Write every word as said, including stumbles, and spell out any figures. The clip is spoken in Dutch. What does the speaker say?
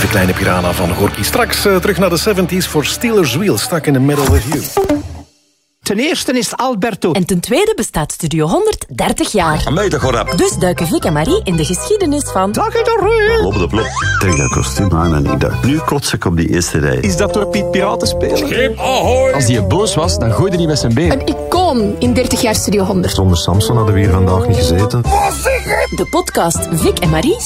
De Kleine Piranha van Gorky. Straks uh, terug naar de zeventies voor Steelers Wheel. Stuck in the middle with you. Ten eerste is het Alberto. En ten tweede bestaat Studio honderddertig jaar. Amai, rap. Dus duiken Vic en Marie in de geschiedenis van... Dag in de rug. Plop de plop. Trek dat kostuum aan en ik dacht, nu kots ik op die eerste rij. Is dat door Piet Piraten spelen? Schip ahoy! Als die boos was, dan gooide hij met zijn been. Een icoon in dertig jaar Studio honderd. Zonder Samson hadden we hier vandaag niet gezeten. De podcast Vic en Marie